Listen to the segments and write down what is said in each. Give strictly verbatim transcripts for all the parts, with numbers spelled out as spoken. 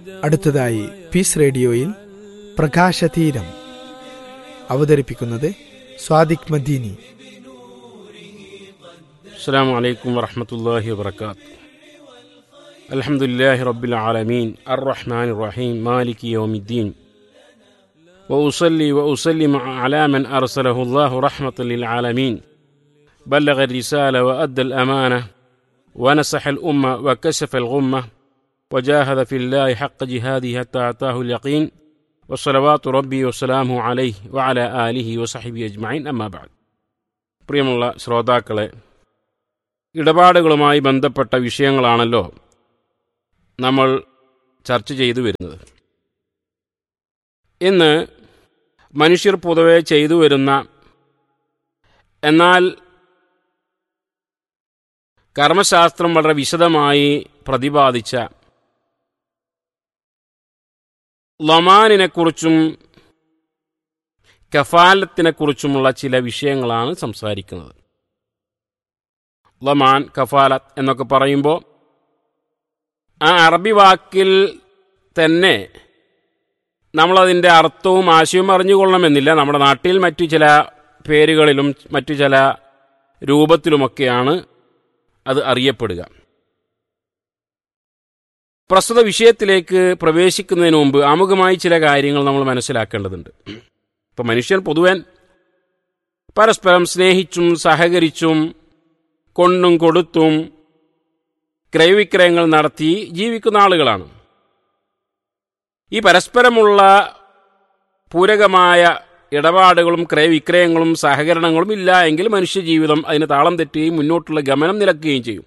അടുത്തതായി പീസ് റേഡിയോയിൽ പ്രകാശതീരം അവതരിപ്പിക്കുന്നത് സ്വാദിഖ് മദീനി. അസ്സലാമു അലൈക്കും വറഹ്മത്തുള്ളാഹി വബറകാതുഹു. അൽഹംദുലില്ലാഹി റബ്ബിൽ ആലമീൻ അർറഹ്മാനിർ റഹീം മാലികി യൗമിദ്ദീൻ വഉസല്ലി വഉസല്ലിമു അലാ മൻ അർസലഹുല്ലാഹു റഹ്മത്തൻ ലിൽ ആലമീൻ ബല്ലഗ الرسالة وأدى الأمانة ونصح الأمة وكشف الغمة وجاهد في الله حق جهاده حتى أتاه اليقين വസ്സലവാത്തു റബ്ബി വസ്സലാമു അലൈഹി വഅലാ ആലിഹി വസഹ്ബി അജ്മഈൻ. അമ്മാ ബഅദ്. പ്രിയമുള്ള ശ്രോതാക്കളെ, ഇടപാടുകളുമായി ബന്ധപ്പെട്ട വിഷയങ്ങളാണല്ലോ നമ്മൾ ചർച്ച ചെയ്തു വരുന്നത്. ഇന്ന് മനുഷ്യർ പൊതുവെ ചെയ്തു വരുന്ന, എന്നാൽ കർമ്മശാസ്ത്രം വളരെ വിശദമായി പ്രതിപാദിച്ച ലമാനിനെക്കുറിച്ചും കഫാലത്തിനെക്കുറിച്ചുമുള്ള ചില വിഷയങ്ങളാണ് സംസാരിക്കുന്നത്. ലമാൻ, കഫാലത്ത് എന്നൊക്കെ പറയുമ്പോൾ ആ അറബി വാക്കിൽ തന്നെ നമ്മളതിൻ്റെ അർത്ഥവും ആശയവും അറിഞ്ഞുകൊള്ളണമെന്നില്ല. നമ്മുടെ നാട്ടിൽ മറ്റു ചില പേരുകളിലും മറ്റു ചില രൂപത്തിലുമൊക്കെയാണ് അത് അറിയപ്പെടുക. പ്രസ്തുത വിഷയത്തിലേക്ക് പ്രവേശിക്കുന്നതിന് മുമ്പ് ആമുഖമായി ചില കാര്യങ്ങൾ നമ്മൾ മനസ്സിലാക്കേണ്ടതുണ്ട്. ഇപ്പം മനുഷ്യൻ പൊതുവൻ പരസ്പരം സ്നേഹിച്ചും സഹകരിച്ചും കൊണ്ടും കൊടുത്തും ക്രയവിക്രയങ്ങൾ നടത്തി ജീവിക്കുന്ന ആളുകളാണ്. ഈ പരസ്പരമുള്ള പൂരകമായ ഇടപാടുകളും ക്രയവിക്രയങ്ങളും സഹകരണങ്ങളും ഇല്ല എങ്കിൽ മനുഷ്യജീവിതം അതിന് താളം തെറ്റുകയും മുന്നോട്ടുള്ള ഗമനം നിലക്കുകയും ചെയ്യും.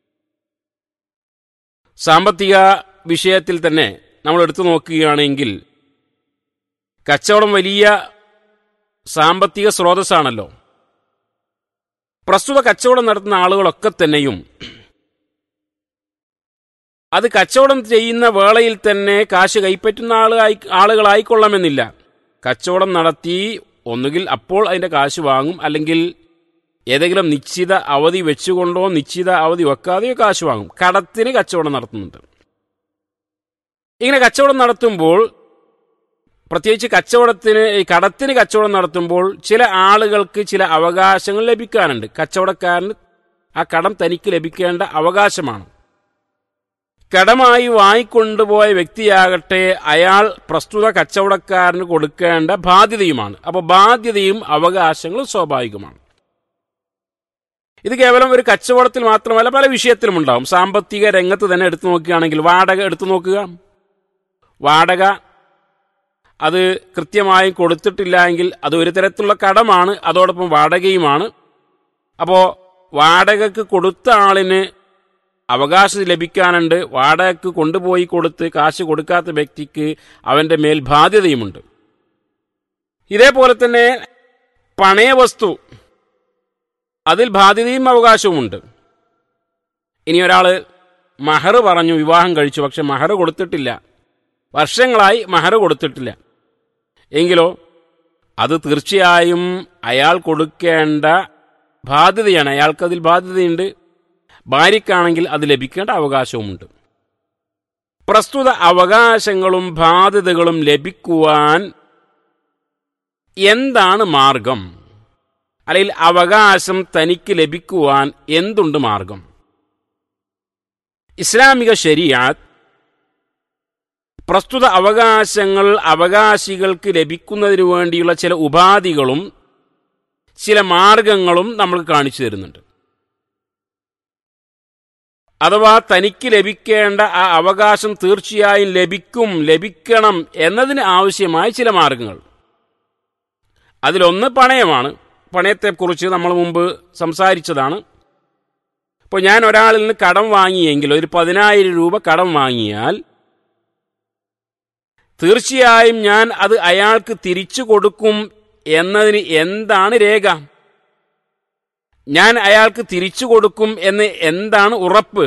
സാമ്പത്തിക വിഷയത്തിൽ തന്നെ നമ്മൾ എടുത്തു നോക്കുകയാണെങ്കിൽ കച്ചവടം വലിയ സാമ്പത്തിക സ്രോതസ്സാണല്ലോ. പ്രസ്തുത കച്ചവടം നടത്തുന്ന ആളുകളൊക്കെ തന്നെയും അത് കച്ചവടം ചെയ്യുന്ന വേളയിൽ തന്നെ കാശ് കൈപ്പറ്റുന്ന ആളായി ആളുകളായിക്കൊള്ളണമെന്നില്ല. കച്ചവടം നടത്തി ഒന്നുകിൽ അപ്പോൾ അതിൻ്റെ കാശ് വാങ്ങും, അല്ലെങ്കിൽ ഏതെങ്കിലും നിശ്ചിത അവധി വെച്ചുകൊണ്ടോ നിശ്ചിത അവധി വെക്കാതെയോ കാശ് വാങ്ങും. കടത്തിന് കച്ചവടം നടത്തുന്നുണ്ട്. ഇങ്ങനെ കച്ചവടം നടത്തുമ്പോൾ, പ്രത്യേകിച്ച് കച്ചവടത്തിന് കടത്തിന് കച്ചവടം നടത്തുമ്പോൾ ചില ആളുകൾക്ക് ചില അവകാശങ്ങൾ ലഭിക്കാനുണ്ട്. കച്ചവടക്കാരന് ആ കടം തനിക്ക് ലഭിക്കേണ്ട അവകാശമാണ്. കടമായി വാങ്ങിക്കൊണ്ടുപോയ വ്യക്തിയാകട്ടെ അയാൾ പ്രസ്തുത കച്ചവടക്കാരന് കൊടുക്കേണ്ട ബാധ്യതയുമാണ്. അപ്പോൾ ബാധ്യതയും അവകാശങ്ങളും സ്വാഭാവികമാണ്. ഇത് കേവലം ഒരു കച്ചവടത്തിൽ മാത്രമല്ല, പല വിഷയത്തിലും ഉണ്ടാവും. സാമ്പത്തിക രംഗത്ത് തന്നെ എടുത്തു നോക്കുകയാണെങ്കിൽ വാടക എടുത്തു നോക്കുക. വാടക അത് കൃത്യമായും കൊടുത്തിട്ടില്ല എങ്കിൽ അത് ഒരു തരത്തിലുള്ള കടമാണ്, അതോടൊപ്പം വാടകയുമാണ്. അപ്പോൾ വാടകയ്ക്ക് കൊടുത്ത ആളിന് അവകാശം ലഭിക്കാനുണ്ട്, വാടകയ്ക്ക് കൊണ്ടുപോയി കൊടുത്ത് കാശ് കൊടുക്കാത്ത വ്യക്തിക്ക് അവൻ്റെ മേൽ ബാധ്യതയുമുണ്ട്. ഇതേപോലെ തന്നെ പണയവസ്തു, അതിൽ ബാധ്യതയും അവകാശവുമുണ്ട്. ഇനി ഒരാൾ മഹർ പറഞ്ഞു, വിവാഹം കഴിച്ചു, പക്ഷെ മഹർ കൊടുത്തിട്ടില്ല, വർഷങ്ങളായി മഹർ കൊടുത്തിട്ടില്ല എങ്കിലോ അത് തീർച്ചയായും അയാൾ കൊടുക്കേണ്ട ബാധ്യതയാണ്. അയാൾക്കതിൽ ബാധ്യതയുണ്ട്. ഭാര്യയ്ക്കാണെങ്കിൽ അത് ലഭിക്കേണ്ട അവകാശവുമുണ്ട്. പ്രസ്തുത അവകാശങ്ങളും ബാധ്യതകളും ലഭിക്കുവാൻ എന്താണ് മാർഗം? അല്ലെങ്കിൽ അവകാശം തനിക്ക് ലഭിക്കുവാൻ എന്തുണ്ട് മാർഗം? ഇസ്ലാമിക ശരീഅത്ത് പ്രസ്തുത അവകാശങ്ങൾ അവകാശികൾക്ക് ലഭിക്കുന്നതിന് വേണ്ടിയുള്ള ചില ഉപാധികളും ചില മാർഗങ്ങളും നമ്മൾ കാണിച്ചു തരുന്നുണ്ട്. അഥവാ തനിക്ക് ലഭിക്കേണ്ട ആ അവകാശം തീർച്ചയായും ലഭിക്കും, ലഭിക്കണം എന്നതിന് ആവശ്യമായ ചില മാർഗങ്ങൾ. അതിലൊന്ന് പണയമാണ്. പണയത്തെക്കുറിച്ച് നമ്മൾ മുമ്പ് സംസാരിച്ചതാണ്. ഇപ്പോൾ ഞാൻ ഒരാളിൽ നിന്ന് കടം വാങ്ങിയെങ്കിൽ, ഒരു പതിനായിരം രൂപ കടം വാങ്ങിയാൽ തീർച്ചയായും ഞാൻ അത് അയാൾക്ക് തിരിച്ചു കൊടുക്കും എന്നതിന് എന്താണ് രേഖ? ഞാൻ അയാൾക്ക് തിരിച്ചു കൊടുക്കും എന്ന് എന്താണ് ഉറപ്പ്?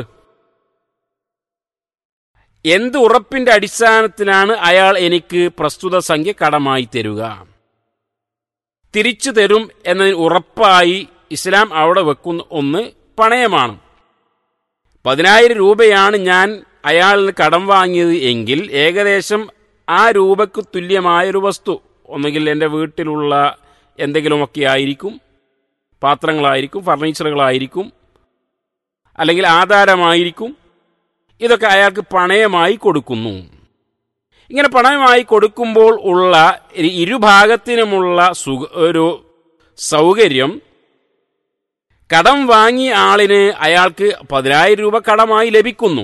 എന്ത് ഉറപ്പിന്റെ അടിസ്ഥാനത്തിലാണ് അയാൾ എനിക്ക് പ്രസ്തുത സംഖ്യ കടമായി തരുക? തിരിച്ചു തരും എന്നതിന് ഉറപ്പായി ഇസ്ലാം അവിടെ വെക്കുന്ന ഒന്ന് പണയമാണ്. പതിനായിരം രൂപയാണ് ഞാൻ അയാളിന് കടം വാങ്ങിയത് എങ്കിൽ ഏകദേശം ആ രൂപയ്ക്ക് തുല്യമായൊരു വസ്തു, ഒന്നുകിൽ എൻ്റെ വീട്ടിലുള്ള എന്തെങ്കിലുമൊക്കെ ആയിരിക്കും, പാത്രങ്ങളായിരിക്കും, ഫർണിച്ചറുകളായിരിക്കും, അല്ലെങ്കിൽ ആധാരമായിരിക്കും. ഇതൊക്കെ അയാൾക്ക് പണയമായി കൊടുക്കുന്നു. ഇങ്ങനെ പണയമായി കൊടുക്കുമ്പോൾ ഉള്ള ഇരുഭാഗത്തിനുമുള്ള സുഖ ഒരു സൗകര്യം കടം വാങ്ങിയ ആളിന് അയാൾക്ക് പതിനായിരം രൂപ കടമായി ലഭിക്കുന്നു.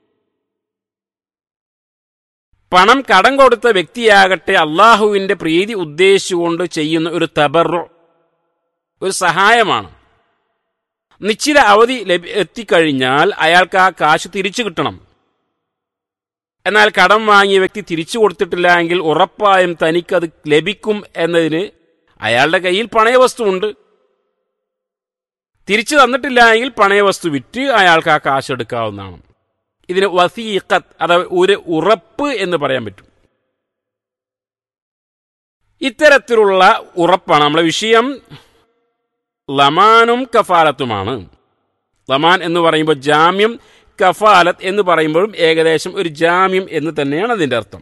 പണം കടം കൊടുത്ത വ്യക്തിയാകട്ടെ അള്ളാഹുവിൻ്റെ പ്രീതി ഉദ്ദേശിച്ചുകൊണ്ട് ചെയ്യുന്ന ഒരു തബറു, ഒരു സഹായമാണ്. നിശ്ചിത അവധി ലഭി എത്തിക്കഴിഞ്ഞാൽ അയാൾക്ക് ആ കാശ് തിരിച്ചു കിട്ടണം. എന്നാൽ കടം വാങ്ങിയ വ്യക്തി തിരിച്ചു കൊടുത്തിട്ടില്ല എങ്കിൽ ഉറപ്പായും തനിക്കത് ലഭിക്കും എന്നതിന് അയാളുടെ കയ്യിൽ പണയവസ്തുവുണ്ട്. തിരിച്ചു തന്നിട്ടില്ല എങ്കിൽ പണയവസ്തു വിറ്റ് അയാൾക്ക് ആ കാശ് എടുക്കാവുന്നതാണ്. ഇതിന് വസീഖത്ത് അഥവാ ഒരു ഉറപ്പ് എന്ന് പറയാൻ പറ്റും. ഇത്തരത്തിലുള്ള ഉറപ്പാണ് നമ്മളെ വിഷയം. ലമാനും കഫാലത്തുമാണ്. ലമാൻ എന്ന് പറയുമ്പോൾ ജാമ്യം, കഫാലത്ത് എന്ന് പറയുമ്പോഴും ഏകദേശം ഒരു ജാമ്യം എന്ന് തന്നെയാണ് അതിൻ്റെ അർത്ഥം.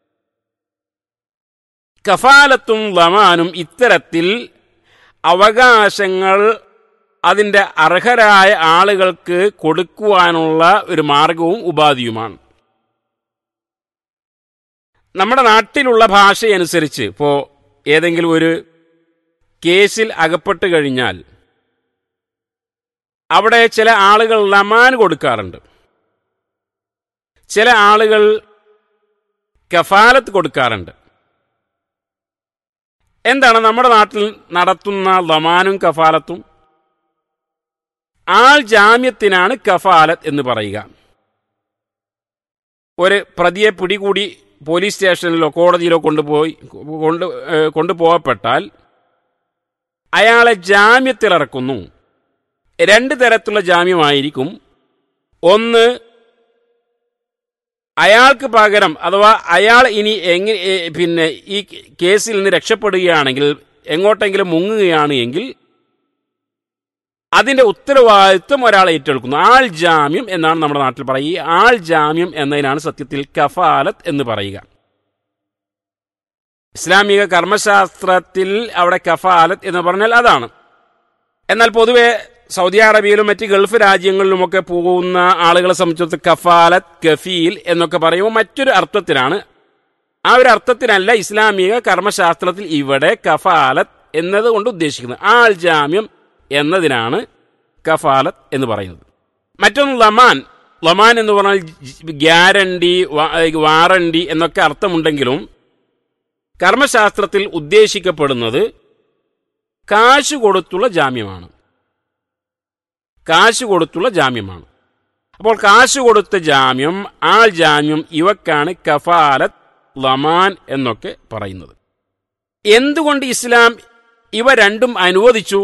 കഫാലത്തും ലമാനും ഇത്തരത്തിൽ അവകാശങ്ങൾ അതിൻ്റെ അർഹരായ ആളുകൾക്ക് കൊടുക്കുവാനുള്ള ഒരു മാർഗവും ഉപാധിയുമാണ്. നമ്മുടെ നാട്ടിലുള്ള ഭാഷയനുസരിച്ച് ഇപ്പോൾ ഏതെങ്കിലും ഒരു കേസിൽ അകപ്പെട്ട് കഴിഞ്ഞാൽ അവിടെ ചില ആളുകൾ ലമാൻ കൊടുക്കാറുണ്ട്, ചില ആളുകൾ കഫാലത്ത് കൊടുക്കാറുണ്ട്. എന്താണ് നമ്മുടെ നാട്ടിൽ നടത്തുന്ന ലമാനും കഫാലത്തും? ആൾ ജാമ്യത്തിനാണ് കഫാലത്ത് എന്ന് പറയുക. ഒരു പ്രതിയെ പിടികൂടി പോലീസ് സ്റ്റേഷനിലോ കോടതിയിലോ കൊണ്ടുപോയി കൊണ്ട് കൊണ്ടുപോകപ്പെട്ടാൽ അയാളെ ജാമ്യത്തിലിറക്കുന്നു. രണ്ട് തരത്തിലുള്ള ജാമ്യമായിരിക്കും. ഒന്ന്, അയാൾക്ക് പകരം അഥവാ അയാൾ ഇനി എങ്ങനെ പിന്നെ ഈ കേസിൽ നിന്ന് രക്ഷപ്പെടുകയാണെങ്കിൽ, എങ്ങോട്ടെങ്കിലും മുങ്ങുകയാണ് എങ്കിൽ അതിന്റെ ഉത്തരവാദിത്വം ഒരാൾ ഏറ്റെടുക്കുന്നു. ആൾ ജാമ്യം എന്നാണ് നമ്മുടെ നാട്ടിൽ പറയുക. ഈ ആൾ ജാമ്യം എന്നതിനാണ് സത്യത്തിൽ കഫാലത്ത് എന്ന് പറയുക. ഇസ്ലാമിക കർമ്മശാസ്ത്രത്തിൽ അവിടെ കഫാലത്ത് എന്ന് പറഞ്ഞാൽ അതാണ്. എന്നാൽ പൊതുവെ സൗദി അറേബ്യയിലും മറ്റ് ഗൾഫ് രാജ്യങ്ങളിലുമൊക്കെ പോകുന്ന ആളുകളെ സംബന്ധിച്ചിടത്തോളം കഫാലത്ത്, കഫീൽ എന്നൊക്കെ പറയുമ്പോൾ മറ്റൊരു അർത്ഥത്തിനാണ്. ആ ഒരു അർത്ഥത്തിനല്ല ഇസ്ലാമിക കർമ്മശാസ്ത്രത്തിൽ ഇവിടെ കഫാലത്ത് എന്നത് കൊണ്ട് ഉദ്ദേശിക്കുന്നത്. ആൾ ജാമ്യം എന്നതിനാണ് കഫാലത്ത് എന്ന് പറയുന്നത്. മറ്റൊന്ന് ലമാൻ. ലമാൻ എന്ന് പറഞ്ഞാൽ ഗ്യാരണ്ടി, വാറണ്ടി എന്നൊക്കെ അർത്ഥമുണ്ടെങ്കിലും കർമ്മശാസ്ത്രത്തിൽ ഉദ്ദേശിക്കപ്പെടുന്നത് കാശ് കൊടുത്തുള്ള ജാമ്യമാണ്. കാശ് കൊടുത്തുള്ള ജാമ്യമാണ്. അപ്പോൾ കാശ് കൊടുത്ത ജാമ്യം, ആൾ ജാമ്യം, ഇവക്കാണ് കഫാലത്ത്, ലമാൻ എന്നൊക്കെ പറയുന്നത്. എന്തുകൊണ്ട് ഇസ്ലാം ഇവ രണ്ടും അനുവദിച്ചു?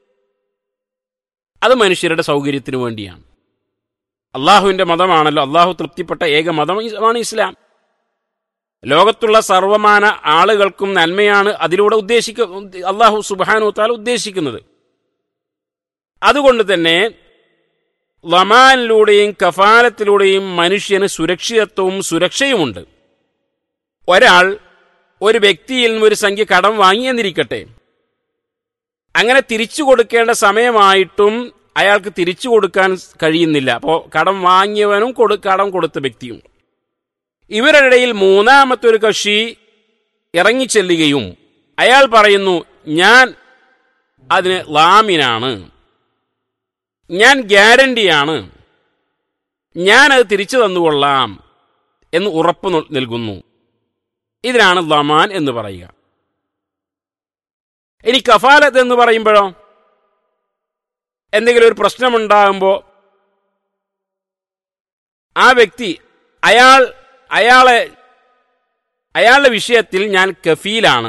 അത് മനുഷ്യരുടെ സൗകര്യത്തിനു വേണ്ടിയാണ്. അള്ളാഹുവിൻ്റെ മതമാണല്ലോ, അള്ളാഹു തൃപ്തിപ്പെട്ട ഏക മതമാണ് ഇസ്ലാം. ലോകത്തുള്ള സർവമാന ആളുകൾക്കും നന്മയാണ് അതിലൂടെ ഉദ്ദേശിക്ക അള്ളാഹു സുബ്ഹാനഹു വ തആല ഉദ്ദേശിക്കുന്നത്. അതുകൊണ്ട് തന്നെ ലമാനിലൂടെയും കഫാലത്തിലൂടെയും മനുഷ്യന് സുരക്ഷിതത്വവും സുരക്ഷയുമുണ്ട്. ഒരാൾ ഒരു വ്യക്തിയിൽ നിന്ന് ഒരു സംഖ്യ കടം വാങ്ങി എന്നിരിക്കട്ടെ, അങ്ങനെ തിരിച്ചു കൊടുക്കേണ്ട സമയമായിട്ടും അയാൾക്ക് തിരിച്ചു കൊടുക്കാൻ കഴിയുന്നില്ല. അപ്പോൾ കടം വാങ്ങിയവനും കൊടു കടം കൊടുത്ത വ്യക്തിയും ഇവരുടെ ഇടയിൽ മൂന്നാമത്തെ ഒരു കക്ഷി ഇറങ്ങിച്ചെല്ലുകയും അയാൾ പറയുന്നു, ഞാൻ അതിന് ലാമിനാണ്, ഞാൻ ഗ്യാരണ്ടിയാണ്, ഞാനത് തിരിച്ചു തന്നുകൊള്ളാം എന്ന് ഉറപ്പ് നൽകുന്നു. ഇതിനാണ് ലമാൻ എന്ന് പറയുക. ഇനി കഫാലത്ത് എന്ന് പറയുമ്പോഴോ, എന്തെങ്കിലും ഒരു പ്രശ്നമുണ്ടാകുമ്പോൾ ആ വ്യക്തി അയാൾ അയാളെ അയാളുടെ വിഷയത്തിൽ ഞാൻ കഫീലാണ്,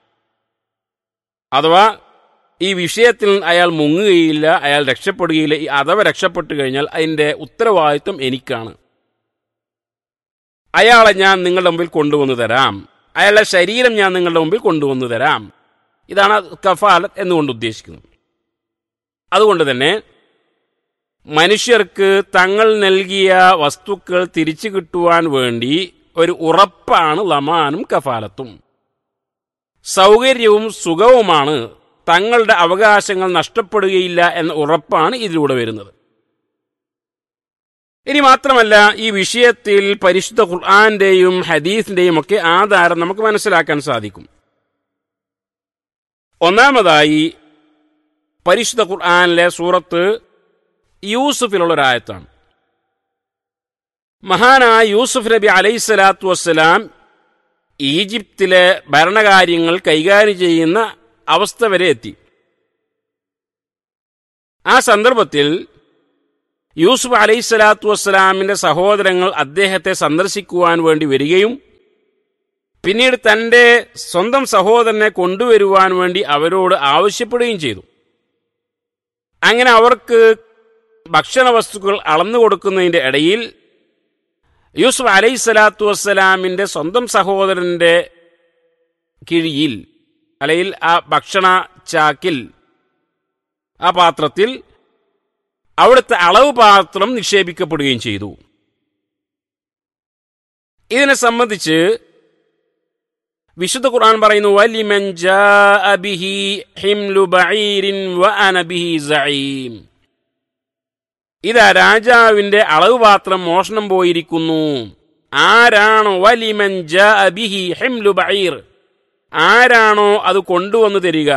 അഥവാ ഈ വിഷയത്തിൽ അയാൾ മുങ്ങുകയില്ല, അയാൾ രക്ഷപ്പെടുകയില്ല. അഥവാ രക്ഷപ്പെട്ടു കഴിഞ്ഞാൽ അതിൻ്റെ ഉത്തരവാദിത്വം എനിക്കാണ്. അയാളെ ഞാൻ നിങ്ങളുടെ മുമ്പിൽ കൊണ്ടുവന്നു തരാം, അയാളുടെ ശരീരം ഞാൻ നിങ്ങളുടെ മുമ്പിൽ കൊണ്ടുവന്നു തരാം. ഇതാണ് കഫാലത്ത് എന്നുകൊണ്ട് ഉദ്ദേശിക്കുന്നത്. അതുകൊണ്ട് തന്നെ മനുഷ്യർക്ക് തങ്ങൾ നൽകിയ വസ്തുക്കൾ തിരിച്ചു കിട്ടുവാൻ വേണ്ടി ഒരു ഉറപ്പാണ് ലമാനും കഫാലത്തും. സൗകര്യവും സുഖവുമാണ്, തങ്ങളുടെ അവകാശങ്ങൾ നഷ്ടപ്പെടുകയില്ല എന്ന ഉറപ്പാണ് ഇതിലൂടെ വരുന്നത്. ഇനി മാത്രമല്ല, ഈ വിഷയത്തിൽ പരിശുദ്ധ ഖുർആന്റെയും ഹദീസിന്റെയും ഒക്കെ ആധാരം നമുക്ക് മനസ്സിലാക്കാൻ സാധിക്കും. ഒന്നാമതായി പരിശുദ്ധ ഖുർആനിലെ സൂറത്ത് യൂസുഫിലുള്ളൊരായത്താണ്. മഹാനായ യൂസുഫ് നബി അലൈഹിസ്സലാത്തു വസ്സലാം ഈജിപ്തിലെ ഭരണകാര്യങ്ങൾ കൈകാര്യം ചെയ്യുന്ന അവസ്ഥ വരെ എത്തി. ആ സന്ദർഭത്തിൽ യൂസുഫ് അലൈഹിസ്സലാത്തു വസ്സലാമിന്റെ സഹോദരങ്ങൾ അദ്ദേഹത്തെ സന്ദർശിക്കുവാൻ വേണ്ടി വരികയും പിന്നീട് തന്റെ സ്വന്തം സഹോദരനെ കൊണ്ടുവരുവാൻ വേണ്ടി അവരോട് ആവശ്യപ്പെടുകയും ചെയ്തു. അങ്ങനെ അവർക്ക് ഭക്ഷണ വസ്തുക്കൾ അളന്നു കൊടുക്കുന്നതിന്റെ ഇടയിൽ യൂസുഫ് അലൈഹിസ്സലാത്തു വസ്സലാമിന്റെ സ്വന്തം സഹോദരന്റെ കിഴിയിൽ അല്ലെങ്കിൽ ആ ഭക്ഷണ ചാക്കിൽ, ആ പാത്രത്തിൽ അവിടുത്തെ അളവ് പാത്രം നിക്ഷേപിക്കപ്പെടുകയും ചെയ്തു. ഇതിനെ സംബന്ധിച്ച് വിശുദ്ധ ഖുർആൻ പറയുന്നു, വലിമൻ ജാഅ ബിഹി ഹിംലു ബഈരിൻ വഅന ബിഹി സഈം. ഇതാ രാജാവിന്റെ അളവ് പാത്രം മോഷണം പോയിരിക്കുന്നു. ആരാണോ വലിമൻ ജാഅ ബിഹി ഹിംലു ബഈർ, ആരാണോ അത് കൊണ്ടുവന്നു തരിക,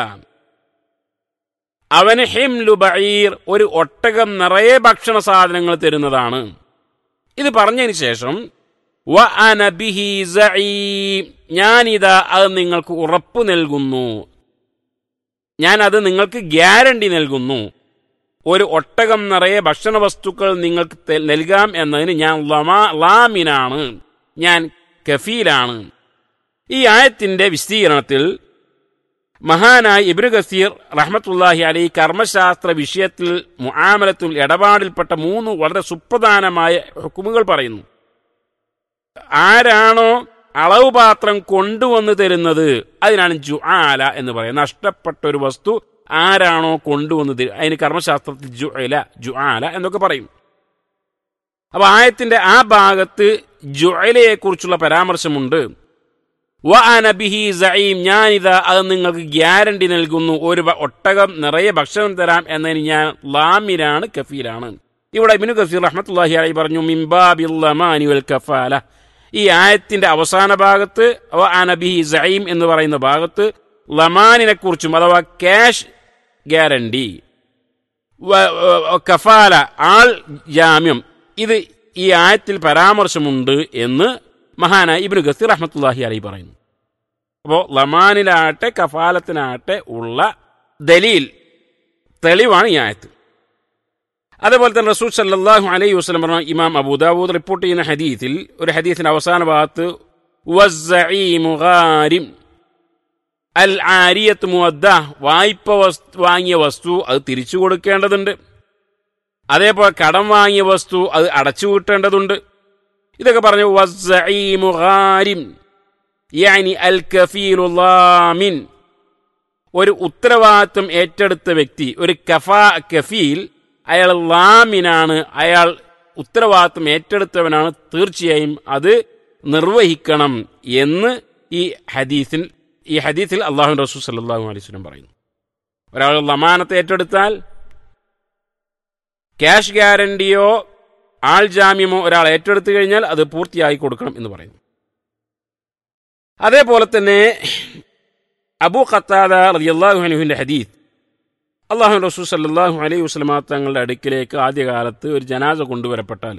അവന് ഹിംലു ബഈർ, ഒരു ഒട്ടകം നിറയെ ഭക്ഷണ സാധനങ്ങൾ തരുന്നതാണ്. ഇത് പറഞ്ഞതിന് ശേഷം വഅന ബിഹി സഈം, ഞാനിതാ അത് നിങ്ങൾക്ക് ഉറപ്പ് നൽകുന്നു, ഞാൻ അത് നിങ്ങൾക്ക് ഗ്യാരണ്ടി നൽകുന്നു. ഒരു ഒട്ടകം നിറയെ ഭക്ഷണ വസ്തുക്കൾ നിങ്ങൾക്ക് നൽകാം എന്നതിന് ഞാൻ ലാമിനാണ്, ഞാൻ കഫീലാണ്. ഈ ആയത്തിന്റെ വിശദീകരണത്തിൽ മഹാനായ ഇബ്നു കസീർ റഹ്മത്തുള്ളാഹി അലൈഹി കർമ്മശാസ്ത്ര വിഷയത്തിൽ മുആമലത്തുൽ ഇടപാടിൽപ്പെട്ട മൂന്ന് വളരെ സുപ്രധാനമായ ഹുക്കുമുകൾ പറയുന്നു. ആരാണോ അളവ് പാത്രം കൊണ്ടുവന്ന് തരുന്നത്, അതിനാണ് ജുആല എന്ന് പറയുന്നത്. നഷ്ടപ്പെട്ട ഒരു വസ്തു ആരാണോ കൊണ്ടുവന്ന് തരും, അതിന് കർമ്മശാസ്ത്രത്തിൽ ജുഅല ജുആല എന്നൊക്കെ പറയും. അപ്പൊ ആയത്തിന്റെ ആ ഭാഗത്ത് ജുഅലയെ കുറിച്ചുള്ള പരാമർശമുണ്ട്. വഅന ബിഹി സഈം, ഞാനിതാ അത് നിങ്ങൾക്ക് ഗ്യാരണ്ടി നൽകുന്നു, ഒരു ഒട്ടകം നിറയെ ഭക്ഷണം തരാം എന്നതിന് ഞാൻ ലാമിനാണ്, കഫീലാണ്. ഇവിടെ ഇബ്നു കസീർ റഹ്മത്തുള്ളാഹി അലൈഹി പറഞ്ഞു, മിൻ ബാബിൽ ലമാനി വൽ കഫാല. ഈ ആയത്തിന്റെ അവസാന ഭാഗത്ത് വഅന ബിഹി സഈം എന്ന് പറയുന്ന ഭാഗത്ത് ലമാനിനെ കുറിച്ചും അഥവാ ക്യാഷ് ഗ്യാരണ്ടി, കഫാല ആൾ ജാമ്യം, ഇത് ഈ ആയത്തിൽ പരാമർശമുണ്ട് എന്ന് മഹാനായ ഇബ്നു കസീർ റഹ്മത്തുള്ളാഹി അലൈഹി പറയുന്നു. അപ്പോൾ ലമാനിലാകട്ടെ കഫാലത്തിനാകട്ടെ ഉള്ള ദലീൽ, തെളിവാണ് ഈ ആയത്ത്. അതേപോലെ തന്നെ റസൂൽ സല്ലല്ലാഹു അലൈഹി വസല്ലം പറഞ്ഞ ഇമാം അബൂ ദാവൂദ് റിപ്പോർട്ട് ചെയ്യുന്ന ഹദീസിൽ, ഒരു ഹദീസിന്റെ അവസാന ഭാഗത്ത് വസ്സഈമു ഗാരിം അൽ ആരിയത്ത് മുഅദ്ദ, വായ്പ വാങ്ങിയ വസ്തു അത് തിരിച്ചു കൊടുക്കേണ്ടതുണ്ട്, അതേപോലെ കടം വാങ്ങിയ വസ്തു അത് അടച്ചു വീട്ടേണ്ടതുണ്ട്. ഇതൊക്കെ പറഞ്ഞു. വസ്സഈമു ഗാരിം യാനി അൽ കഫീലു ളാമിൻ, ഒരു ഉത്തരവാദിത്വം ഏറ്റെടുത്ത വ്യക്തി, ഒരു കഫാ കഫീൽ, അയാൾ ലാമിനാണ്, അയാൾ ഉത്തരവാദിത്വം ഏറ്റെടുത്തവനാണ്, തീർച്ചയായും അത് നിർവഹിക്കണം എന്ന് ഈ ഹദീസിൽ ഈ ഹദീസിൽ അല്ലാഹു റസൂൽ സല്ലല്ലാഹു അലൈഹി വസല്ലം പറയുന്നു. ഒരാൾ ലമാനത്ത് ഏറ്റെടുത്താൽ ക്യാഷ് ഗ്യാരണ്ടിയോ ആൾ ജാമ്യമോ ഒരാൾ ഏറ്റെടുത്തു കഴിഞ്ഞാൽ അത് പൂർത്തിയാക്കി കൊടുക്കണം എന്ന് പറയുന്നു. അതേപോലെ തന്നെ അബൂ ഖത്താദ റളിയല്ലാഹു അൻഹുവിന്റെ ഹദീസ്, അല്ലാഹു റസൂൽ സല്ലല്ലാഹു അലൈഹി വസല്ലം തങ്ങളുടെ അടുക്കിലേക്ക് ആദ്യകാലത്ത് ഒരു ജനാസ കൊണ്ടുവരപ്പെട്ടാൽ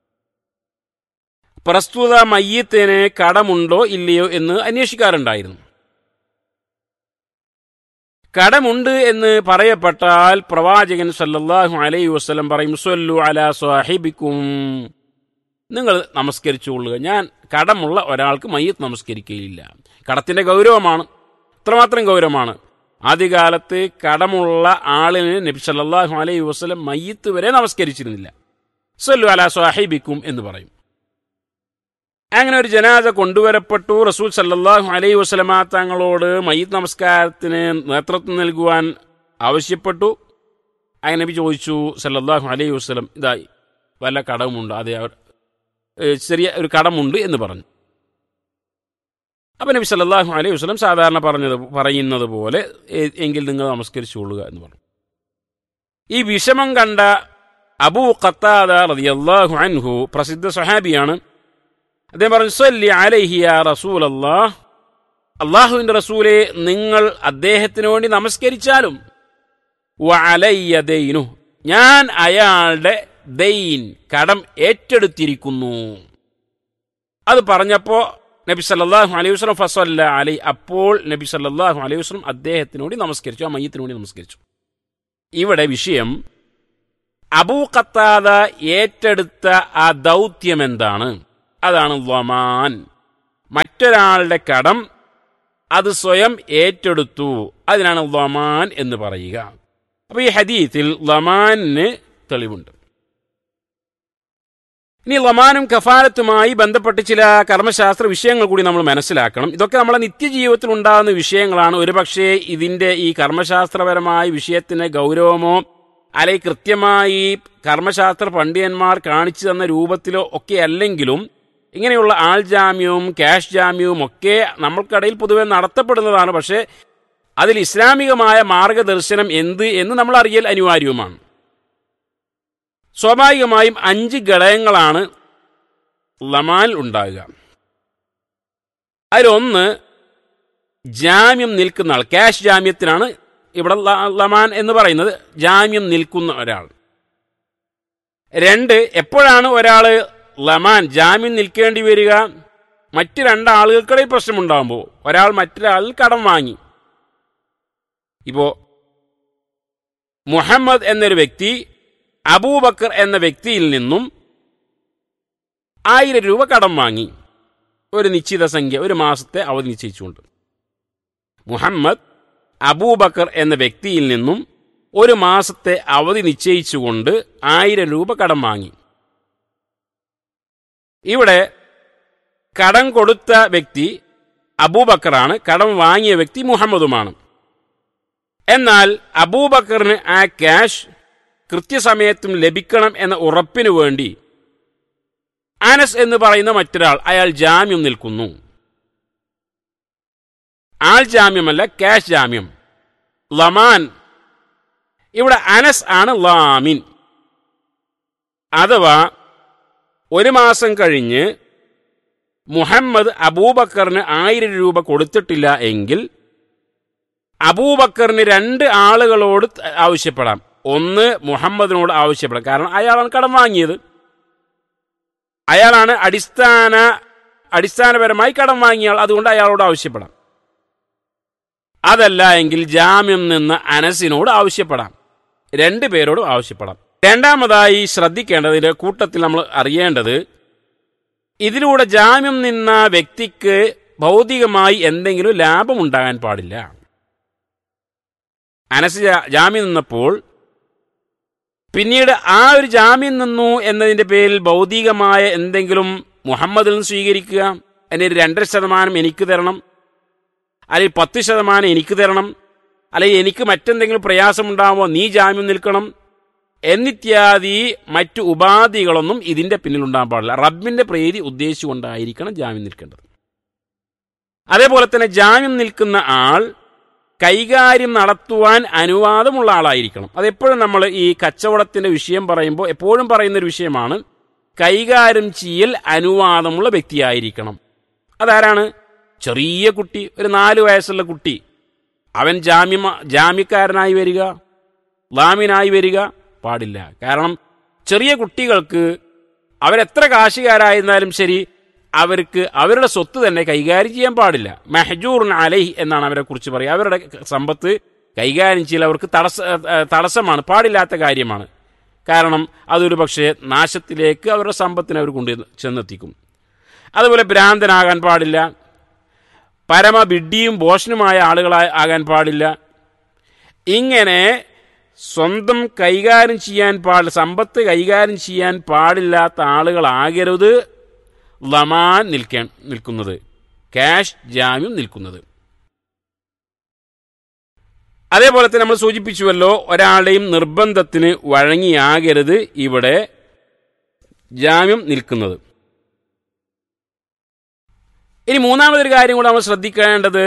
പ്രസ്തുത മയ്യത്തിന് കടമുണ്ടോ ഇല്ലയോ എന്ന് അന്വേഷിക്കാറുണ്ടായിരുന്നു. കടമുണ്ട് എന്ന് പറയപ്പെട്ടാൽ പ്രവാചകൻ സല്ലല്ലാഹു അലൈഹി വസല്ലം പറയും, സ്വല്ലു അലാ സാഹിബിക്കും, നിങ്ങൾ നമസ്കരിച്ചുകൊള്ളുക, ഞാൻ കടമുള്ള ഒരാൾക്ക് മയ്യത്ത് നമസ്കരിക്കുകയില്ല. കടത്തിന്റെ ഗൗരവമാണ്, ഇത്രമാത്രം ഗൗരവമാണ്. ആദ്യകാലത്ത് കടമുള്ള ആളിന് നബി സല്ലല്ലാഹു അലൈഹി വസല്ലം മയ്യത്ത് വരെ നമസ്കരിച്ചിരുന്നില്ല. സ്വല്ലു അലാ സാഹിബിക്കും എന്ന് പറയും. അങ്ങനെ ഒരു ജനാസ കൊണ്ടുവരപ്പെട്ടു. റസൂൽ സല്ലല്ലാഹു അലൈഹി വസല്ലമ തങ്ങളോട് മയ്യിത്ത് നമസ്കാരത്തിന് നേതൃത്വം നൽകുവാൻ ആവശ്യപ്പെട്ടു. അങ്ങനെ നബി ചോദിച്ചു സല്ലല്ലാഹു അലൈഹി വസല്ലം, ഇതായി വല്ല കടമുണ്ട്? അതെ, അവർ ചെറിയ ഒരു കടമുണ്ട് എന്ന് പറഞ്ഞു. അപ്പം നബി സല്ലല്ലാഹു അലൈഹി വസല്ലം സാധാരണ പറഞ്ഞത് പറയുന്നത് പോലെ എങ്കിൽ നിങ്ങൾ നമസ്കരിച്ചുകൊള്ളുക എന്ന് പറഞ്ഞു. ഈ വിഷമം കണ്ട അബൂ ഖത്താദ റളിയല്ലാഹു അൻഹു പ്രസിദ്ധ സ്വഹാബിയാണ്. അദ്ദേഹം പറഞ്ഞു, സ്വല്ലി അലൈഹി യാ റസൂലല്ലാഹ്, അള്ളാഹുവിൻ്റെ റസൂലെ നിങ്ങൾ അദ്ദേഹത്തിന് വേണ്ടി നമസ്കരിച്ചാലും, വഅലയ്യ ദൈനു, ഞാൻ അയാളുടെ ദൈൻ കടം ഏറ്റെടുത്തിരിക്കുന്നു. അത് പറഞ്ഞപ്പോൾ നബി സല്ലല്ലാഹു അലൈഹി വസല്ലം ഫസല്ല അലൈഹി, അപ്പോൾ നബി സല്ലല്ലാഹു അലൈഹി വസല്ലം അദ്ദേഹത്തിനോട് നമസ്കരിച്ചു, ആ മയ്യത്തിനോട് നമസ്കരിച്ചു. ഇവിടെ വിഷയം അബൂ ഖത്താദ ഏറ്റെടുത്ത ആ ദൗത്യം എന്താണ്? അതാണ് ലമാൻ. മറ്റൊരാളുടെ കടം അത് സ്വയം ഏറ്റെടുത്തു, അതിനാണ് ലമാൻ എന്ന് പറയുക. അപ്പൊ ഈ ഹദീത്തിൽ ലമാനിന് തെളിവുണ്ട്. ഇനി ലമാനും കഫാലത്തുമായി ബന്ധപ്പെട്ട് ചില കർമ്മശാസ്ത്ര വിഷയങ്ങൾ കൂടി നമ്മൾ മനസ്സിലാക്കണം. ഇതൊക്കെ നമ്മളെ നിത്യജീവിതത്തിൽ ഉണ്ടാകുന്ന വിഷയങ്ങളാണ്. ഒരുപക്ഷെ ഇതിന്റെ ഈ കർമ്മശാസ്ത്രപരമായ വിഷയത്തിന് ഗൗരവമോ അല്ലെങ്കിൽ കൃത്യമായി കർമ്മശാസ്ത്ര പണ്ഡിതന്മാർ കാണിച്ചു തന്ന രൂപത്തിലോ ഒക്കെ അല്ലെങ്കിലും ഇങ്ങനെയുള്ള ആൾ ജാമ്യവും ക്യാഷ് ജാമ്യവും ഒക്കെ നമ്മൾക്കിടയിൽ പൊതുവെ നടത്തപ്പെടുന്നതാണ്. പക്ഷേ അതിൽ ഇസ്ലാമികമായ മാർഗദർശനം എന്ത് എന്ന് നമ്മൾ അറിയൽ അനിവാര്യവുമാണ്. സ്വാഭാവികമായും അഞ്ച് ഘടകങ്ങളാണ് ലമാൻ ഉണ്ടാകുക. അതിലൊന്ന് ജാമ്യം നിൽക്കുന്ന ആൾ, ക്യാഷ് ജാമ്യത്തിനാണ് ഇവിടെ ലമാൻ എന്ന് പറയുന്നത്, ജാമ്യം നിൽക്കുന്ന ഒരാൾ. രണ്ട്, എപ്പോഴാണ് ഒരാൾ ലമാൻ ജാമ്യം നിൽക്കേണ്ടി വരിക? മറ്റ് രണ്ടാളുകൾക്കിടയിൽ പ്രശ്നമുണ്ടാകുമ്പോൾ. ഒരാൾ മറ്റൊരാളിൽ കടം വാങ്ങി. ഇപ്പോ മുഹമ്മദ് എന്നൊരു വ്യക്തി അബൂബക്കർ എന്ന വ്യക്തിയിൽ നിന്നും ആയിരം രൂപ കടം വാങ്ങി, ഒരു നിശ്ചിത സംഖ്യ, ഒരു മാസത്തെ അവധി നിശ്ചയിച്ചുകൊണ്ട്. മുഹമ്മദ് അബൂബക്കർ എന്ന വ്യക്തിയിൽ നിന്നും ഒരു മാസത്തെ അവധി നിശ്ചയിച്ചുകൊണ്ട് ആയിരം രൂപ കടം വാങ്ങി. ഇവിടെ കടം കൊടുത്ത വ്യക്തി അബൂബക്കറാണ്, കടം വാങ്ങിയ വ്യക്തി മുഹമ്മദുമാണ്. എന്നാൽ അബൂബക്കറിന് ആ ക്യാഷ് കൃത്യസമയത്തും ലഭിക്കണം എന്ന ഉറപ്പിനു വേണ്ടി അനസ് എന്ന് പറയുന്ന മറ്റൊരാൾ, അയാൾ ജാമ്യം നിൽക്കുന്നു. ആൾ ജാമ്യമല്ല, ക്യാഷ് ജാമ്യം, ലമാൻ. ഇവിടെ അനസ് ആണ് ലാമിൻ. അഥവാ ഒരു മാസം കഴിഞ്ഞ് മുഹമ്മദ് അബൂബക്കറിന് ആയിരം രൂപ കൊടുത്തിട്ടില്ല എങ്കിൽ അബൂബക്കറിന് രണ്ട് ആളുകളോട് ആവശ്യപ്പെടാം. ഒന്ന് മുഹമ്മദിനോട് ആവശ്യപ്പെടാം, കാരണം അയാളാണ് കടം വാങ്ങിയത്, അയാളാണ് അടിസ്ഥാന അടിസ്ഥാനപരമായി കടം വാങ്ങിയാൽ, അതുകൊണ്ട് അയാളോട് ആവശ്യപ്പെടാം. അതല്ല എങ്കിൽ ജാമ്യം നിന്ന് അനസിനോട് ആവശ്യപ്പെടാം, രണ്ടു പേരോടും ആവശ്യപ്പെടാം. രണ്ടാമതായി ശ്രദ്ധിക്കേണ്ടതിന്റെ കൂട്ടത്തിൽ നമ്മൾ അറിയേണ്ടത്, ഇതിലൂടെ ജാമ്യം നിന്ന വ്യക്തിക്ക് ഭൗതികമായി എന്തെങ്കിലും ലാഭം ഉണ്ടാകാൻ പാടില്ല. അനസ് ജാമ്യം നിന്നപ്പോൾ പിന്നീട് ആ ഒരു ജാമ്യം നിന്നു എന്നതിന്റെ പേരിൽ ഭൗതികമായ എന്തെങ്കിലും മുഹമ്മദിൽ നിന്ന് സ്വീകരിക്കുക, അതിൻ്റെ ഒരു രണ്ടര ശതമാനം എനിക്ക് തരണം, അല്ലെങ്കിൽ പത്ത് ശതമാനം എനിക്ക് തരണം, അല്ലെങ്കിൽ എനിക്ക് മറ്റെന്തെങ്കിലും പ്രയാസമുണ്ടാകുമ്പോൾ നീ ജാമ്യം നിൽക്കണം എന്നിത്യാദി മറ്റു ഉപാധികളൊന്നും ഇതിന്റെ പിന്നിൽ ഉണ്ടാകാൻ പാടില്ല. റബ്ബിന്റെ പ്രീതി ഉദ്ദേശിച്ചുകൊണ്ടായിരിക്കണം ജാമ്യം നിൽക്കേണ്ടത്. അതേപോലെ തന്നെ ജാമ്യം നിൽക്കുന്ന ആൾ കൈകാര്യം നടത്തുവാൻ അനുവാദമുള്ള ആളായിരിക്കണം. അതെപ്പോഴും നമ്മൾ ഈ കച്ചവടത്തിന്റെ വിഷയം പറയുമ്പോൾ എപ്പോഴും പറയുന്നൊരു വിഷയമാണ്, കൈകാര്യം ചെയ്യൽ അനുവാദമുള്ള വ്യക്തിയായിരിക്കണം. അതാരാണ്? ചെറിയ കുട്ടി, ഒരു നാല് വയസ്സുള്ള കുട്ടി, അവൻ ജാമ്യ ജാമ്യക്കാരനായി വരിക, ലാമിനായി വരിക പാടില്ല. കാരണം ചെറിയ കുട്ടികൾക്ക് അവരെത്ര കാശുകാരായിരുന്നാലും ശരി, അവർക്ക് അവരുടെ സ്വത്ത് തന്നെ കൈകാര്യം ചെയ്യാൻ പാടില്ല. മഹ്ജൂറുൻ അലൈഹി എന്നാണ് അവരെ കുറിച്ച് പറയുക. അവരുടെ സമ്പത്ത് കൈകാര്യം ചെയ്യൽ അവർക്ക് തടസ്സ തടസ്സമാണ്, പാടില്ലാത്ത കാര്യമാണ്. കാരണം അതൊരു പക്ഷേ നാശത്തിലേക്ക് അവരുടെ സമ്പത്തിനെ അവർ കൊണ്ട് ചെന്നെത്തിക്കും. അതുപോലെ ഭ്രാന്തനാകാൻ പാടില്ല, പരമബിഡ്ഡിയും ഭോഷനുമായ ആളുകളായി ആകാൻ പാടില്ല. ഇങ്ങനെ സ്വന്തം കൈകാര്യം ചെയ്യാൻ പാടില്ല, സമ്പത്ത് കൈകാര്യം ചെയ്യാൻ പാടില്ലാത്ത ആളുകളാകരുത് ലമാൻ നിൽക്കാൻ നിൽക്കുന്നത്, ക്യാഷ് ജാമ്യം നിൽക്കുന്നത്. അതേപോലെ തന്നെ നമ്മൾ സൂചിപ്പിച്ചുവല്ലോ, ഒരാളുടെയും നിർബന്ധത്തിന് വഴങ്ങിയാകരുത് ഇവിടെ ജാമ്യം നിൽക്കുന്നത്. ഇനി മൂന്നാമതൊരു കാര്യം കൂടെ നമ്മൾ ശ്രദ്ധിക്കേണ്ടത്,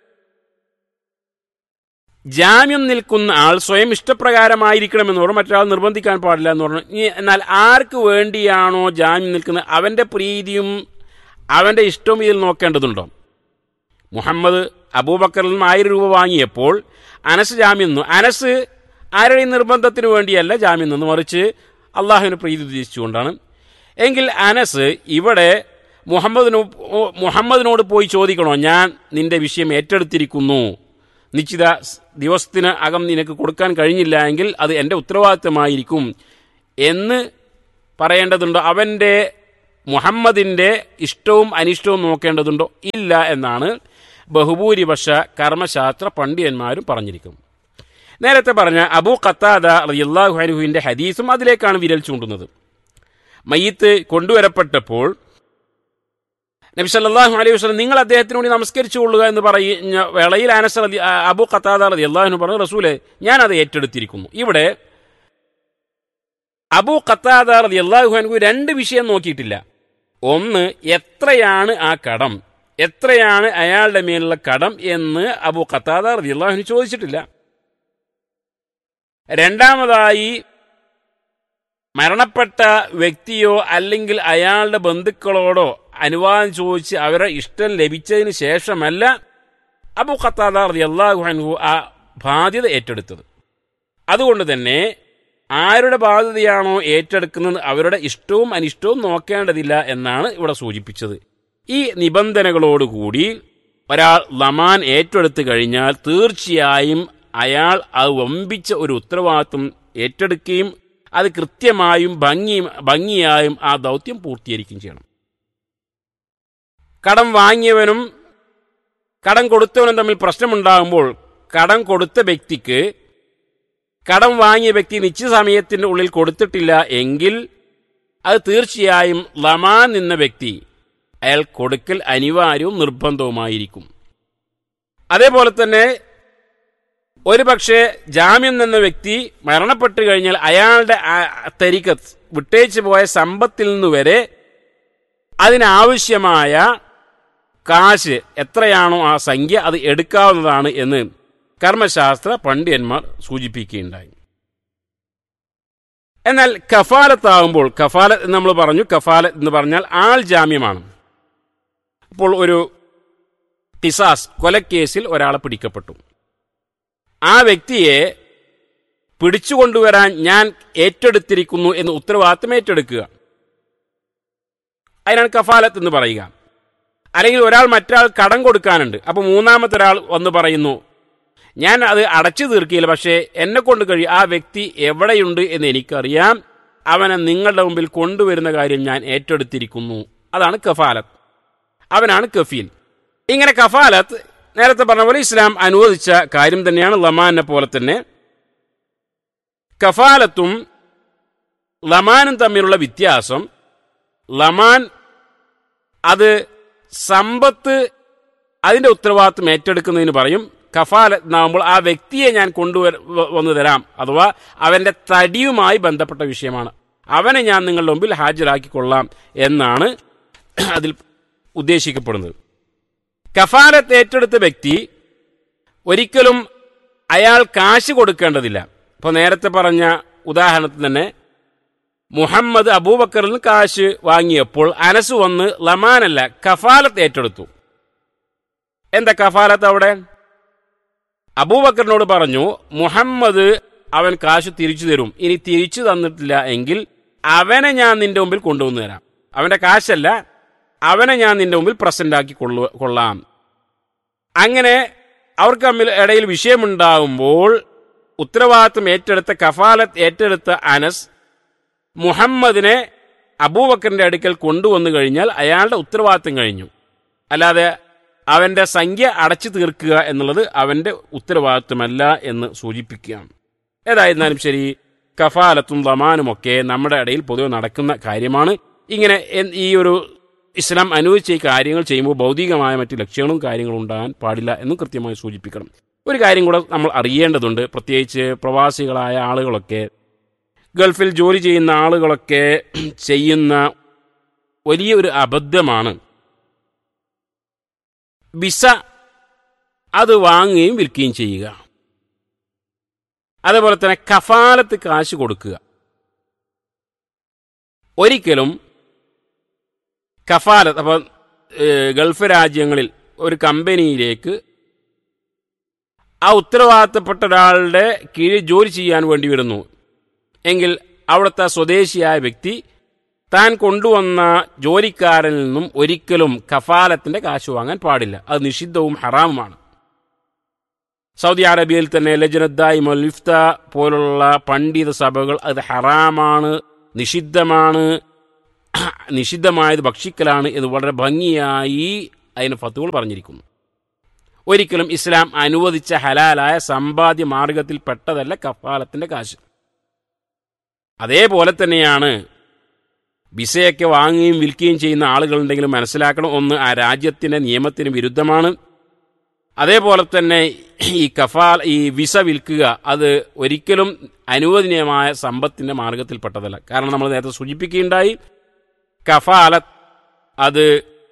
ജാമ്യം നിൽക്കുന്ന ആൾ സ്വയം ഇഷ്ടപ്രകാരമായിരിക്കണമെന്ന് പറഞ്ഞു, മറ്റൊരാൾ നിർബന്ധിക്കാൻ പാടില്ല എന്ന് പറഞ്ഞു. എന്നാൽ ആർക്ക് വേണ്ടിയാണോ ജാമ്യം നിൽക്കുന്നത് അവന്റെ പ്രീതിയും അവന്റെ ഇഷ്ടവും ഇതിൽ നോക്കേണ്ടതുണ്ടോ? മുഹമ്മദ് അബൂബക്കറിൽ നിന്ന് ആയിരം രൂപ വാങ്ങിയപ്പോൾ അനസ് ജാമ്യം നിന്നു. അനസ് ആരുടെയും നിർബന്ധത്തിന് വേണ്ടിയല്ല ജാമ്യം നിന്നു, മറിച്ച് അള്ളാഹുവിന് പ്രീതി ഉദ്ദേശിച്ചുകൊണ്ടാണ്. എങ്കിൽ അനസ് ഇവിടെ മുഹമ്മദിനോ മുഹമ്മദിനോട് പോയി ചോദിക്കണോ, ഞാൻ നിന്റെ വിഷയം ഏറ്റെടുത്തിരിക്കുന്നു, നിശ്ചിത ദിവസത്തിന് അകം നിനക്ക് കൊടുക്കാൻ കഴിഞ്ഞില്ല എങ്കിൽ അത് എൻ്റെ ഉത്തരവാദിത്തമായിരിക്കും എന്ന് പറയേണ്ടതുണ്ടോ? അവൻ്റെ മുഹമ്മദിൻ്റെ ഇഷ്ടവും അനിഷ്ടവും നോക്കേണ്ടതുണ്ടോ? ഇല്ല എന്നാണ് ബഹുഭൂരിപക്ഷ കർമ്മശാസ്ത്ര പണ്ഡിതന്മാരും പറഞ്ഞിരിക്കുന്നത്. നേരത്തെ പറഞ്ഞ അബൂ ഖത്താദ റളിയല്ലാഹു അൻഹുവിന്റെ ഹദീസും അതിലേക്കാണ് വിരൽ ചൂണ്ടുന്നത്. മയ്യിത്ത് കൊണ്ടുവരപ്പെട്ടപ്പോൾ നബി സല്ലല്ലാഹു അലൈഹി വസല്ലം നിങ്ങൾ അദ്ദേഹത്തിന് വേണ്ടി നമസ്കരിച്ചു കൊള്ളുക എന്ന് പറയുന്ന വേളയിൽ അനസ് റളി അബൂ ഖത്താദ റളിയല്ലാഹു അൻഹു പറഞ്ഞു, റസൂലേ ഞാൻ അത് ഏറ്റെടുത്തിരിക്കുന്നു. ഇവിടെ അബൂ ഖത്താദ റളിയല്ലാഹു അൻഹു രണ്ട് വിഷയം നോക്കിയിട്ടില്ല. ഒന്ന്, എത്രയാണ് ആ കടം, എത്രയാണ് അയാളുടെ മേലുള്ള കടം എന്ന് അബൂ ഖത്താദ റളിയല്ലാഹു അൻഹു ചോദിച്ചിട്ടില്ല. രണ്ടാമതായി, മരണപ്പെട്ട വ്യക്തിയോ അല്ലെങ്കിൽ അയാളുടെ ബന്ധുക്കളോടോ അനുവാദം ചോദിച്ച് അവരുടെ ഇഷ്ടം ലഭിച്ചതിന് ശേഷമല്ല അബൂ ഖത്താദ റളിയല്ലാഹു അൻഹു ആ ബാധ്യത ഏറ്റെടുത്തത്. അതുകൊണ്ട് തന്നെ ആരുടെ ബാധ്യതയാണോ ഏറ്റെടുക്കുന്നത് അവരുടെ ഇഷ്ടവും അനിഷ്ടവും നോക്കേണ്ടതില്ല എന്നാണ് ഇവിടെ സൂചിപ്പിച്ചത്. ഈ നിബന്ധനകളോടുകൂടി ഒരാൾ ലമാൻ ഏറ്റെടുത്തു കഴിഞ്ഞാൽ തീർച്ചയായും അയാൾ അത് വമ്പിച്ച ഒരു ഉത്തരവാദിത്വം ഏറ്റെടുക്കുകയും അത് കൃത്യമായും ഭംഗി ഭംഗിയായും ആ ദൗത്യം പൂർത്തീകരിക്കുകയും ചെയ്യണം. കടം വാങ്ങിയവനും കടം കൊടുത്തവനും തമ്മിൽ പ്രശ്നമുണ്ടാകുമ്പോൾ കടം കൊടുത്ത വ്യക്തിക്ക് കടം വാങ്ങിയ വ്യക്തി നിശ്ചിത സമയത്തിൻ്റെ ഉള്ളിൽ കൊടുത്തിട്ടില്ല എങ്കിൽ അത് തീർച്ചയായും ലമാൻ നിന്ന വ്യക്തി അയാൾ കൊടുക്കൽ അനിവാര്യവും നിർബന്ധവുമായിരിക്കും. അതേപോലെ തന്നെ ഒരു പക്ഷേ ജാമ്യം നിന്ന വ്യക്തി മരണപ്പെട്ടു കഴിഞ്ഞാൽ അയാളുടെ തരിക്കത്ത് വിട്ടേച്ചു പോയ സമ്പത്തിൽ നിന്ന് വരെ അതിനാവശ്യമായ കാശ് എത്രയാണോ ആ സംഖ്യ അത് എടുക്കാവുന്നതാണ് എന്ന് കർമ്മശാസ്ത്ര പണ്ഡിതന്മാർ സൂചിപ്പിക്കുകയുണ്ടായി. എന്നാൽ കഫാലത്താകുമ്പോൾ, കഫാലത്ത് എന്ന് നമ്മൾ പറഞ്ഞു, കഫാലത്ത് എന്ന് പറഞ്ഞാൽ ആൾ ജാമ്യമാണ്. അപ്പോൾ ഒരു ഖിസാസ് കൊലക്കേസിൽ ഒരാളെ പിടിക്കപ്പെട്ടു, ആ വ്യക്തിയെ പിടിച്ചുകൊണ്ടുവരാൻ ഞാൻ ഏറ്റെടുത്തിരിക്കുന്നു എന്ന് ഉത്തരവാദിത്തം ഏറ്റെടുക്കുക, അതിനാണ് കഫാലത്ത് എന്ന് പറയുക. അല്ലെങ്കിൽ ഒരാൾ മറ്റൊരാൾ കടം കൊടുക്കാനുണ്ട്, അപ്പോൾ മൂന്നാമത്തെ ഒരാൾ വന്ന് പറയുന്നു ഞാൻ അത് അടച്ചു തീർക്കില്ല, പക്ഷേ എന്നെ കൊണ്ട് കഴിയും, ആ വ്യക്തി എവിടെയുണ്ട് എന്ന് എനിക്കറിയാം, അവനെ നിങ്ങളുടെ മുമ്പിൽ കൊണ്ടുവരുന്ന കാര്യം ഞാൻ ഏറ്റെടുത്തിരിക്കുന്നു. അതാണ് കഫാലത്ത്, അവനാണ് കഫീൽ. ഇങ്ങനെ കഫാലത്ത് നേരത്തെ പറഞ്ഞ പോലെ ഇസ്ലാം അനുവദിച്ച കാര്യം തന്നെയാണ്. ലമാനെ പോലെ തന്നെ കഫാലത്തും ലമാനും തമ്മിലുള്ള വ്യത്യാസം, ലമാൻ അത് സമ്പത്ത് അതിൻ്റെ ഉത്തരവാദിത്വം ഏറ്റെടുക്കുന്നതിന് പറയും. കഫാലത്ത് എന്നാകുമ്പോൾ ആ വ്യക്തിയെ ഞാൻ കൊണ്ടുവര വന്നു തരാം, അഥവാ അവൻ്റെ തടിയുമായി ബന്ധപ്പെട്ട വിഷയമാണ്, അവനെ ഞാൻ നിങ്ങളുടെ മുമ്പിൽ ഹാജരാക്കിക്കൊള്ളാം എന്നാണ് അതിൽ ഉദ്ദേശിക്കപ്പെടുന്നത്. കഫാലത്ത് ഏറ്റെടുത്ത വ്യക്തി ഒരിക്കലും അയാൾ കാശ് കൊടുക്കേണ്ടതില്ല. ഇപ്പോൾ നേരത്തെ പറഞ്ഞ ഉദാഹരണത്തിൽ തന്നെ മുഹമ്മദ് അബൂബക്കറിൽ നിന്ന് കാശ് വാങ്ങിയപ്പോൾ അനസ് വന്ന് ലമാനല്ല കഫാലത്ത് ഏറ്റെടുത്തു. എന്താ കഫാലത്ത്? അവിടെ അബൂബക്കറിനോട് പറഞ്ഞു മുഹമ്മദ് അവൻ കാശ് തിരിച്ചു തരും, ഇനി തിരിച്ചു തന്നിട്ടില്ല എങ്കിൽ അവനെ ഞാൻ നിന്റെ മുമ്പിൽ കൊണ്ടുവന്നു തരാം, അവന്റെ കാശല്ല, അവനെ ഞാൻ നിന്റെ മുമ്പിൽ പ്രസന്റ് ആക്കി കൊള്ളു കൊള്ളാം അങ്ങനെ അവർക്ക് തമ്മിൽ ഇടയിൽ വിഷയമുണ്ടാകുമ്പോൾ ഉത്തരവാദിത്വം ഏറ്റെടുത്ത കഫാലത്ത് ഏറ്റെടുത്ത അനസ് മുഹമ്മദിനെ അബൂബക്കറിന്റെ അടുക്കൽ കൊണ്ടുവന്നു കഴിഞ്ഞാൽ അയാളുടെ ഉത്തരവാദിത്വം കഴിഞ്ഞു. അല്ലാതെ അവന്റെ സംഖ്യ അടച്ചു തീർക്കുക എന്നുള്ളത് അവന്റെ ഉത്തരവാദിത്വമല്ല എന്ന് സൂചിപ്പിക്കുകയാണ്. ഏതായിരുന്നാലും ശരി, കഫാലത്തും ലമാനുമൊക്കെ നമ്മുടെ ഇടയിൽ പൊതുവെ നടക്കുന്ന കാര്യമാണ്. ഇങ്ങനെ ഈ ഒരു ഇസ്ലാം അനുവദിച്ച ഈ കാര്യങ്ങൾ ചെയ്യുമ്പോൾ ഭൗതികമായ മറ്റു ലക്ഷ്യങ്ങളും കാര്യങ്ങളും ഉണ്ടാകാൻ പാടില്ല എന്നും കൃത്യമായി സൂചിപ്പിക്കണം. ഒരു കാര്യം കൂടെ നമ്മൾ അറിയേണ്ടതുണ്ട്. പ്രത്യേകിച്ച് പ്രവാസികളായ ആളുകളൊക്കെ, ഗൾഫിൽ ജോലി ചെയ്യുന്ന ആളുകളൊക്കെ ചെയ്യുന്ന വലിയൊരു അബദ്ധമാണ് വിസ അത് വാങ്ങുകയും വിൽക്കുകയും ചെയ്യുക. അതേപോലെ തന്നെ കഫാലത്ത് കാശ് കൊടുക്കുക. ഒരിക്കലും കഫാലത്ത്, അപ്പം ഗൾഫ് രാജ്യങ്ങളിൽ ഒരു കമ്പനിയിലേക്ക് ആ ഉത്തരവാദിത്തപ്പെട്ട ഒരാളുടെ കീഴിൽ ജോലി ചെയ്യാൻ വേണ്ടി വരുന്നു എങ്കിൽ അവിടുത്തെ സ്വദേശിയായ വ്യക്തി താൻ കൊണ്ടുവന്ന ജോലിക്കാരനിൽ നിന്നും ഒരിക്കലും കഫാലത്തിന്റെ കാശ് വാങ്ങാൻ പാടില്ല. അത് നിഷിദ്ധവും ഹറാമുമാണ്. സൗദി അറേബ്യയിൽ തന്നെ ലജ്നത്ത് ഇഫ്ത പോലുള്ള പണ്ഡിത സഭകൾ അത് ഹറാമാണ്, നിഷിദ്ധമാണ്, നിഷിദ്ധമായത് ഭക്ഷിക്കലാണ് എന്ന് വളരെ ഭംഗിയായി അതിന് ഫത്വകൾ പറഞ്ഞിരിക്കുന്നു. ഒരിക്കലും ഇസ്ലാം അനുവദിച്ച ഹലാലായ സമ്പാദ്യ മാർഗത്തിൽ പെട്ടതല്ല കഫാലത്തിന്റെ കാശ്. അതേപോലെ തന്നെയാണ് വിസയൊക്കെ വാങ്ങുകയും വിൽക്കുകയും ചെയ്യുന്ന ആളുകളുണ്ടെങ്കിലും മനസ്സിലാക്കണം, ഒന്ന് ആ രാജ്യത്തിന്റെ നിയമത്തിന് വിരുദ്ധമാണ്. അതേപോലെ തന്നെ ഈ കഫാൽ ഈ വിസ വിൽക്കുക അത് ഒരിക്കലും അനുവദനീയമായ സമ്പത്തിന്റെ മാർഗത്തിൽപ്പെട്ടതല്ല. കാരണം നമ്മൾ നേരത്തെ സൂചിപ്പിക്കുകയുണ്ടായി, കഫാലത്ത് അത്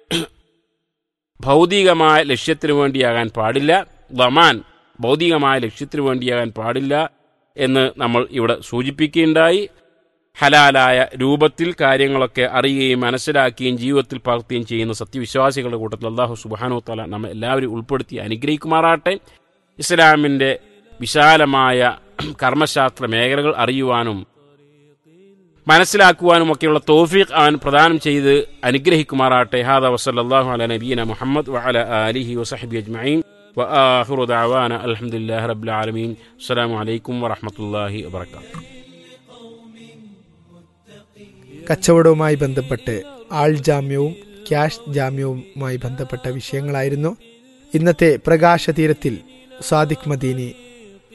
ഭൗതികമായ ലക്ഷ്യത്തിനു വേണ്ടിയാകാൻ പാടില്ല, ദമാൻ ഭൗതികമായ ലക്ഷ്യത്തിനു വേണ്ടിയാകാൻ പാടില്ല എന്ന് നമ്മൾ ഇവിടെ സൂചിപ്പിക്കുകയുണ്ടായി. ഹലാലായ രൂപത്തിൽ കാര്യങ്ങളൊക്കെ അറിയുകയും മനസ്സിലാക്കുകയും ജീവിതത്തിൽ പകർത്തുകയും ചെയ്യുന്ന സത്യവിശ്വാസികളുടെ കൂട്ടത്തിൽ അല്ലാഹു സുബ്ഹാനഹു വ തആല നമ്മെ എല്ലാവരും ഉൾപ്പെടുത്തി അനുഗ്രഹിക്കുമാറാട്ടെ. ഇസ്ലാമിൻ്റെ വിശാലമായ കർമ്മശാസ്ത്ര മേഖലകൾ അറിയുവാനും മനസ്സിലാക്കുവാനും ഒക്കെയുള്ള തൗഫീഖ് അവൻ പ്രദാനം ചെയ്ത് അനുഗ്രഹിക്കുമാറാട്ടെ. ഹാദാ വസല്ലല്ലാഹു അലാ നബിയിന മുഹമ്മദ് വഅലാ ആലിഹി വസഹ്ബിഹി അജ്മഈൻ വആഖിറു ദഅവാന അൽഹംദുലില്ലാഹി റബ്ബിൽ ആലമീൻ. അസ്സലാമു അലൈക്കും വറഹ്മത്തുള്ളാഹി വബറകാതുഹു. കച്ചവടവുമായി ബന്ധപ്പെട്ട് ആൾ ജാമ്യവും ക്യാഷ് ജാമ്യവുമായി ബന്ധപ്പെട്ട വിഷയങ്ങളായിരുന്നു ഇന്നത്തെ പ്രകാശതീരത്തിൽ സാദിഖ് മദീനി